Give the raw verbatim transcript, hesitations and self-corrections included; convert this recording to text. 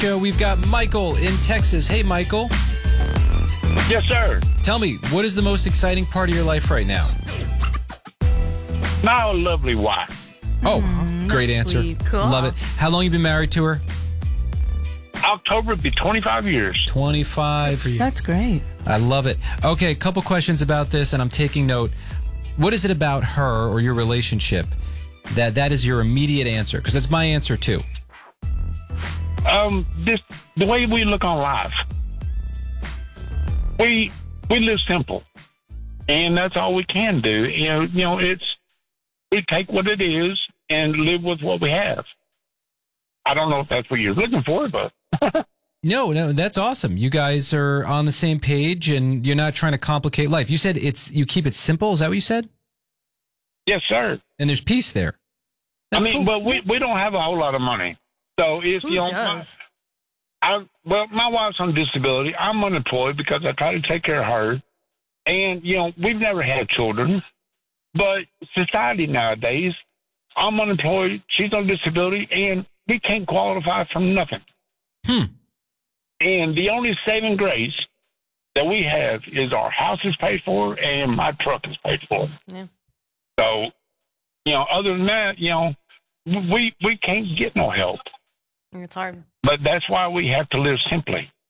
Uh, we've got Michael in Texas. Hey, Michael. Yes, sir. Tell me, what is the most exciting part of your life right now? My lovely wife. Oh, Mm, great that's answer. sweet. Cool. Love it. How long you been married to her? October will be twenty-five years. twenty-five. That's great. I love it. Okay, a couple questions about this, and I'm taking note. What is it about her or your relationship that that is your immediate answer? Because that's my answer, too. Um, this the way we look on life. We we live simple, and that's all we can do. You know, you know, it's we take what it is and live with what we have. I don't know if that's what you're looking for, but No, no, that's awesome. You guys are on the same page, and you're not trying to complicate life. You said it's you keep it simple. Is that what you said? yes, sir. And there's peace there. That's I mean, cool. but we we don't have a whole lot of money, so it's Who you know. does? I well, my wife's on disability. I'm unemployed because I try to take care of her, and you know we've never had children, but society nowadays, I'm unemployed. She's on disability, and we can't qualify for nothing. Hmm. And the only saving grace that we have is our house is paid for and my truck is paid for. Yeah. So, you know, other than that, you know, we we can't get no help. It's hard. But that's why we have to live simply.